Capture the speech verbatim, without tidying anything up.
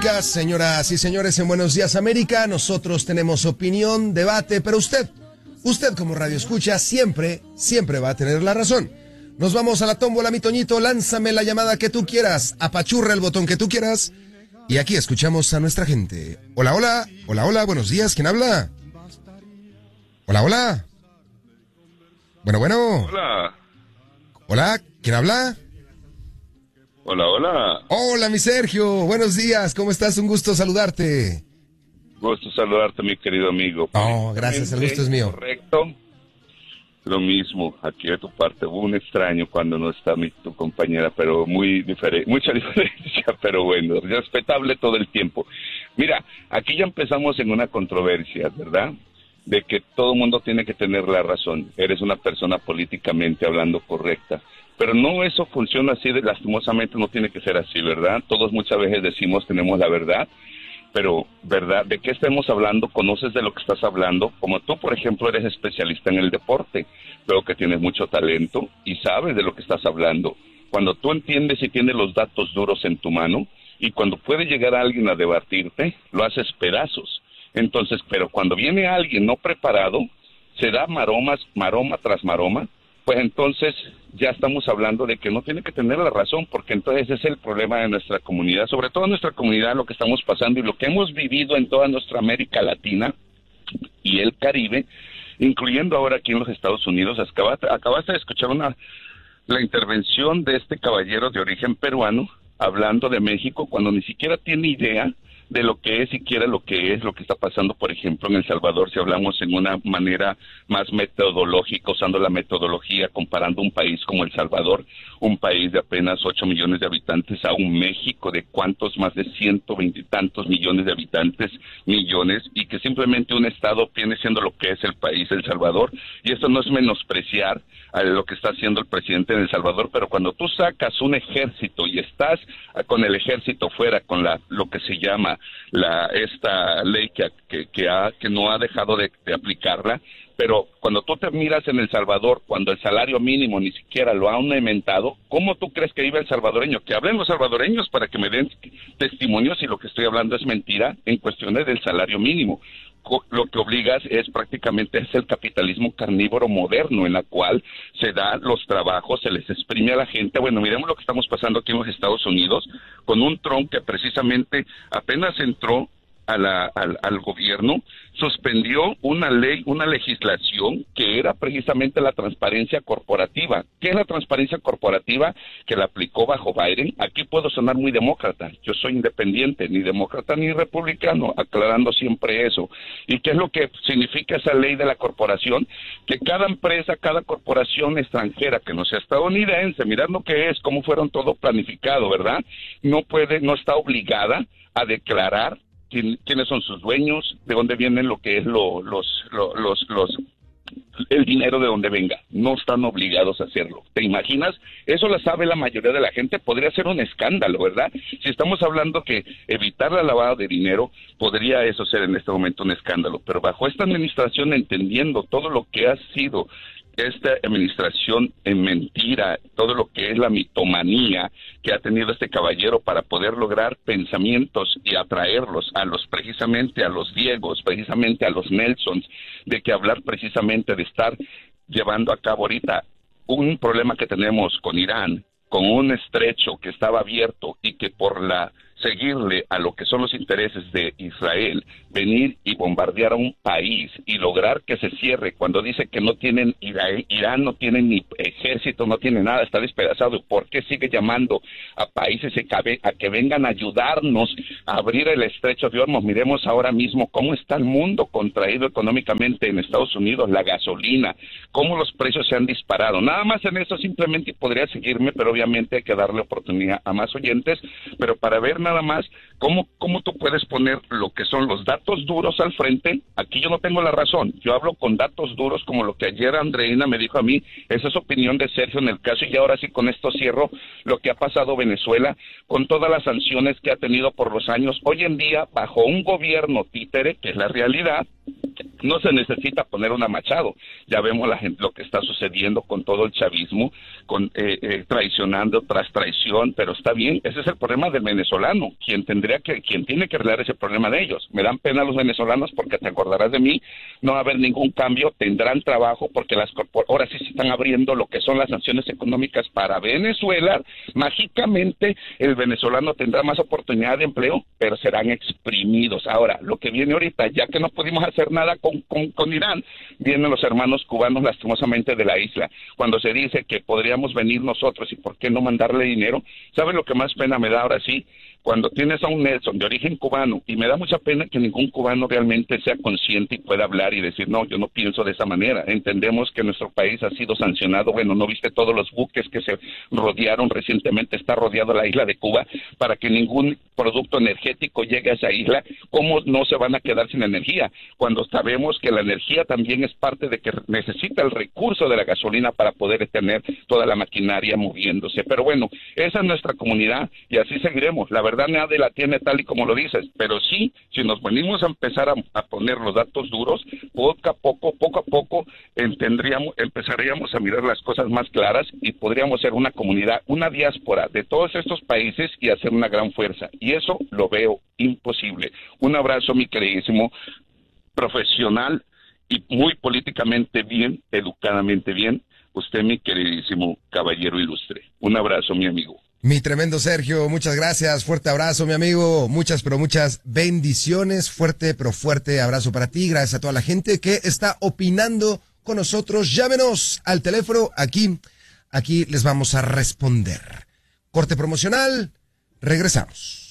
políticas, señoras y señores, en Buenos Días América. Nosotros tenemos opinión, debate, pero usted, usted como radio escucha, siempre, siempre va a tener la razón. Nos vamos a la tómbola, mi Toñito, lánzame la llamada que tú quieras, apachurra el botón que tú quieras, y aquí escuchamos a nuestra gente. Hola, hola, hola, hola, buenos días, ¿quién habla? Hola, hola. Bueno, bueno. Hola. Hola, ¿quién habla? Hola, hola. Hola, mi Sergio, buenos días, ¿cómo estás? Un gusto saludarte. Gusto saludarte, mi querido amigo. Oh, gracias, el gusto es mío. Correcto. Lo mismo, aquí de tu parte, hubo un extraño cuando no está mi, tu compañera, pero muy diferente, mucha diferencia, pero bueno, respetable todo el tiempo. Mira, aquí ya empezamos en una controversia, ¿verdad? De que todo el mundo tiene que tener la razón. Eres una persona políticamente hablando correcta. Pero no, eso funciona así, de, lastimosamente no tiene que ser así, ¿verdad? Todos muchas veces decimos tenemos la verdad, pero, ¿verdad? ¿De qué estamos hablando? ¿Conoces de lo que estás hablando? Como tú, por ejemplo, eres especialista en el deporte, veo que tienes mucho talento y sabes de lo que estás hablando. Cuando tú entiendes y tienes los datos duros en tu mano, y cuando puede llegar alguien a debatirte, lo haces pedazos. Entonces, pero cuando viene alguien no preparado, se da maromas, maroma tras maroma, pues entonces ya estamos hablando de que no tiene que tener la razón, porque entonces ese es el problema de nuestra comunidad, sobre todo nuestra comunidad, lo que estamos pasando y lo que hemos vivido en toda nuestra América Latina y el Caribe, incluyendo ahora aquí en los Estados Unidos. Acabaste, acabaste de escuchar una la intervención de este caballero de origen peruano hablando de México cuando ni siquiera tiene idea de lo que es siquiera lo que es lo que está pasando, por ejemplo, en El Salvador, si hablamos en una manera más metodológica, usando la metodología, comparando un país como El Salvador, un país de apenas ocho millones de habitantes, a un México de cuántos, más de ciento veinte y tantos millones de habitantes, millones, y que simplemente un estado viene siendo lo que es el país El Salvador, y esto no es menospreciar a lo que está haciendo el presidente de El Salvador, pero cuando tú sacas un ejército y estás con el ejército fuera, con la lo que se llama la esta ley que, que, que, ha, que no ha dejado de, de aplicarla, pero cuando tú te miras en El Salvador, cuando el salario mínimo ni siquiera lo han aumentado, ¿cómo tú crees que vive el salvadoreño? Que hablen los salvadoreños para que me den testimonios si lo que estoy hablando es mentira en cuestiones del salario mínimo. Lo que obligas es prácticamente es el capitalismo carnívoro moderno, en la cual se da los trabajos, se les exprime a la gente. Bueno, miremos lo que estamos pasando aquí en los Estados Unidos, con un Trump que precisamente apenas entró a la, al, al gobierno, suspendió una ley, una legislación que era precisamente la transparencia corporativa. ¿Qué es la transparencia corporativa? Que la aplicó bajo Biden. Aquí puedo sonar muy demócrata, yo soy independiente, ni demócrata ni republicano, aclarando siempre eso. ¿Y qué es lo que significa esa ley de la corporación? Que cada empresa, cada corporación extranjera que no sea estadounidense, mirad lo que es, cómo fueron todo planificado, ¿verdad? No puede, no está obligada a declarar quiénes son sus dueños, de dónde vienen lo que es lo, los, lo, los, los, el dinero de donde venga. No están obligados a hacerlo. ¿Te imaginas? Eso lo sabe la mayoría de la gente. Podría ser un escándalo, ¿verdad? Si estamos hablando que evitar la lavada de dinero, podría eso ser en este momento un escándalo. Pero bajo esta administración, entendiendo todo lo que ha sido esta administración en mentira, todo lo que es la mitomanía que ha tenido este caballero para poder lograr pensamientos y atraerlos a los, precisamente a los Diegos, precisamente a los Nelsons, de que hablar precisamente de estar llevando a cabo ahorita un problema que tenemos con Irán, con un estrecho que estaba abierto y que por la seguirle a lo que son los intereses de Israel, venir y bombardear a un país y lograr que se cierre cuando dice que no tienen, Irán no tiene ni ejército, no tiene nada, está despedazado. ¿Por qué sigue llamando a países a que vengan a ayudarnos a abrir el estrecho de Hormuz? Miremos ahora mismo cómo está el mundo contraído económicamente en Estados Unidos, la gasolina, cómo los precios se han disparado. Nada más en eso simplemente podría seguirme, pero obviamente hay que darle oportunidad a más oyentes, pero para ver nada más cómo, cómo tú puedes poner lo que son los datos duros al frente. Aquí yo no tengo la razón, yo hablo con datos duros como lo que ayer Andreina me dijo a mí. Esa es opinión de Sergio en el caso, y ahora sí con esto cierro lo que ha pasado Venezuela con todas las sanciones que ha tenido por los años. Hoy en día, bajo un gobierno títere, que es la realidad, No se necesita poner una Machado. Ya vemos la gente, lo que está sucediendo con todo el chavismo, con eh, eh, traicionando tras traición, pero está bien. Ese es el problema del venezolano. Quien tendría que, quien tiene que arreglar ese problema de ellos. Me dan pena los venezolanos porque te acordarás de mí. No va a haber ningún cambio. Tendrán trabajo porque las corpor- ahora sí se están abriendo lo que son las sanciones económicas para Venezuela. Mágicamente el venezolano tendrá más oportunidad de empleo, pero serán exprimidos. Ahora, lo que viene ahorita, ya que no pudimos hacer nada con Con, con Irán, vienen los hermanos cubanos lastimosamente de la isla. Cuando se dice que podríamos venir nosotros y por qué no mandarle dinero, ¿saben lo que más pena me da ahora sí? Cuando tienes a un Nelson de origen cubano, y me da mucha pena que ningún cubano realmente sea consciente y pueda hablar y decir, no, yo no pienso de esa manera. Entendemos que nuestro país ha sido sancionado. Bueno, ¿no viste todos los buques que se rodearon recientemente? Está rodeado la isla de Cuba para que ningún producto energético llegue a esa isla. ¿Cómo no se van a quedar sin energía? Cuando sabemos que la energía también es parte de que necesita el recurso de la gasolina para poder tener toda la maquinaria moviéndose. Pero bueno, esa es nuestra comunidad y así seguiremos. La verdad, nadie la tiene tal y como lo dices, pero sí, si nos venimos a empezar a, a poner los datos duros, poco a poco, poco a poco, entendríamos, empezaríamos a mirar las cosas más claras y podríamos ser una comunidad, una diáspora de todos estos países y hacer una gran fuerza. Y eso lo veo imposible. Un abrazo, mi queridísimo, profesional y muy políticamente bien, educadamente bien, usted, mi queridísimo caballero ilustre. Un abrazo, mi amigo. Mi tremendo Sergio, muchas gracias, fuerte abrazo, mi amigo, muchas pero muchas bendiciones, fuerte pero fuerte abrazo para ti, gracias a toda la gente que está opinando con nosotros. Llámenos al teléfono, aquí, aquí les vamos a responder. Corte promocional, regresamos.